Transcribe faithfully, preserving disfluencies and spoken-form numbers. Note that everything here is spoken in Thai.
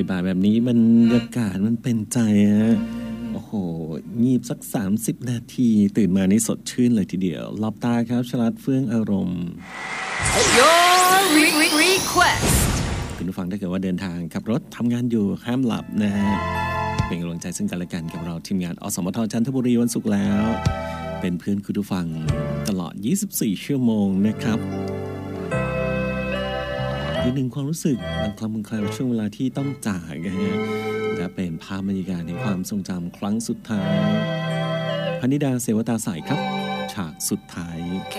บ่ายๆแบบนี้บรรยากาศมันเป็นใจฮะโอ้โหงีบสักสามสิบนาทีตื่นมานี่สดชื่นเลยทีเดียวหลับตาครับชลัดเฟื่องอารมณ์ Your request คุณผู้ฟังถ้าเกิดว่าเดินทางขับรถทำงานอยู่ห้ามหลับนะฮะเป็นกำลังใจซึ่งกันและกันกับเราทีมงานอสมทจันทบุรีวันศุกร์แล้วเป็นเพื่อนคุณผู้ฟังตลอดยี่สิบสี่ชั่วโมงนะครับอีกหนึ่งความรู้สึกบางครั้งบางคราวช่วงเวลาที่ต้องจากนะฮะและเป็นภาพบรรยากาศในความทรงจำครั้งสุดท้ายพนิดาเสวตาใสครับฉากสุดท้าย